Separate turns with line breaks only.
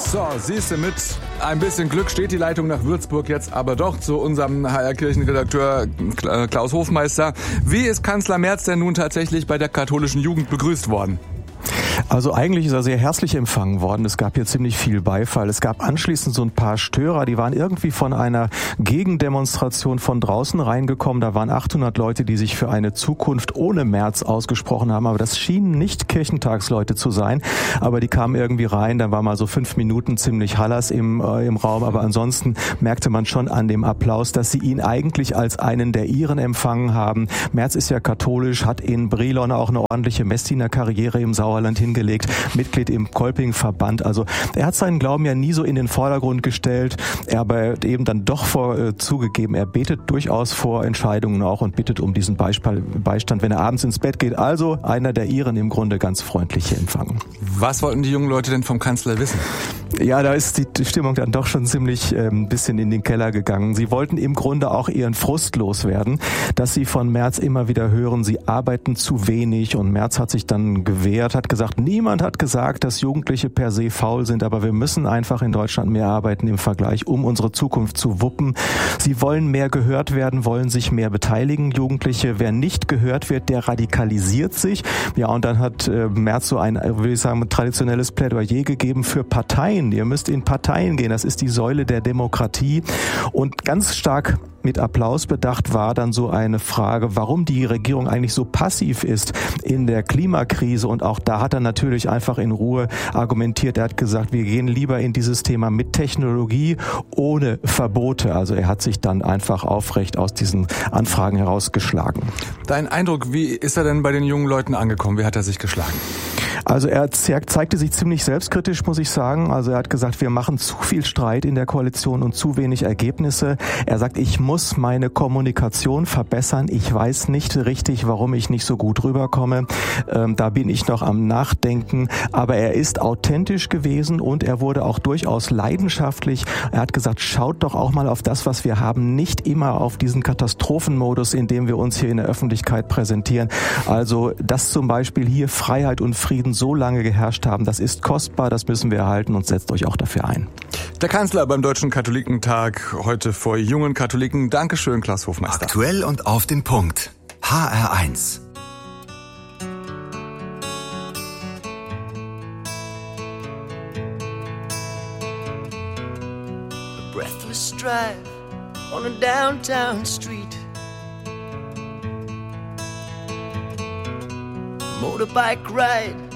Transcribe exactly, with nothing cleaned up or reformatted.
So, siehst du, mit ein bisschen Glück steht die Leitung nach Würzburg jetzt aber doch zu unserem H R-Kirchenredakteur Klaus Hofmeister. Wie ist Kanzler Merz denn nun tatsächlich bei der katholischen Jugend begrüßt worden?
Also eigentlich ist er sehr herzlich empfangen worden. Es gab hier ziemlich viel Beifall. Es gab anschließend so ein paar Störer, die waren irgendwie von einer Gegendemonstration von draußen reingekommen. Da waren achthundert Leute, die sich für eine Zukunft ohne Merz ausgesprochen haben. Aber das schienen nicht Kirchentagsleute zu sein. Aber die kamen irgendwie rein. Da war mal so fünf Minuten ziemlich Hallas im, äh, im Raum. Aber ansonsten merkte man schon an dem Applaus, dass sie ihn eigentlich als einen der ihren empfangen haben. Merz ist ja katholisch, hat in Brilon auch eine ordentliche Messdiener-Karriere im Sauerland hingelegt. Mitglied im Kolping-Verband. Also er hat seinen Glauben ja nie so in den Vordergrund gestellt, er aber eben dann doch vor, äh, zugegeben, er betet durchaus vor Entscheidungen auch und bittet um diesen Beistand, wenn er abends ins Bett geht. Also einer der ihren im Grunde ganz freundlich empfangen.
Was wollten die jungen Leute denn vom Kanzler wissen?
Ja, da ist die Stimmung dann doch schon ziemlich äh, ein bisschen in den Keller gegangen. Sie wollten im Grunde auch ihren Frust loswerden, dass sie von Merz immer wieder hören, sie arbeiten zu wenig, und Merz hat sich dann gewehrt, hat gesagt, niemand hat gesagt, dass Jugendliche per se faul sind, aber wir müssen einfach in Deutschland mehr arbeiten im Vergleich, um unsere Zukunft zu wuppen. Sie wollen mehr gehört werden, wollen sich mehr beteiligen, Jugendliche. Wer nicht gehört wird, der radikalisiert sich. Ja, und dann hat äh, Merz so ein, würde ich sagen, traditionelles Plädoyer gegeben für Parteien. Ihr müsst in Parteien gehen, das ist die Säule der Demokratie. Und ganz stark mit Applaus bedacht war dann so eine Frage, warum die Regierung eigentlich so passiv ist in der Klimakrise. Und auch da hat er natürlich einfach in Ruhe argumentiert. Er hat gesagt, wir gehen lieber in dieses Thema mit Technologie, ohne Verbote. Also er hat sich dann einfach aufrecht aus diesen Anfragen herausgeschlagen.
Dein Eindruck, wie ist er denn bei den jungen Leuten angekommen? Wie hat er sich geschlagen?
Also er zeigte sich ziemlich selbstkritisch, muss ich sagen. Also er hat gesagt, wir machen zu viel Streit in der Koalition und zu wenig Ergebnisse. Er sagt, ich muss meine Kommunikation verbessern. Ich weiß nicht richtig, warum ich nicht so gut rüberkomme. Ähm, da bin ich noch am Nachdenken. Aber er ist authentisch gewesen und er wurde auch durchaus leidenschaftlich. Er hat gesagt, schaut doch auch mal auf das, was wir haben, nicht immer auf diesen Katastrophenmodus, in dem wir uns hier in der Öffentlichkeit präsentieren. Also, dass zum Beispiel hier Freiheit und Frieden so lange geherrscht haben, das ist kostbar, das müssen wir erhalten, und setzt euch auch dafür ein.
Der Kanzler beim Deutschen Katholikentag heute vor jungen Katholiken. Dankeschön, Klaus Hofmeister.
Aktuell und auf den Punkt. H R eins.
A breathless drive on a downtown street. A motorbike ride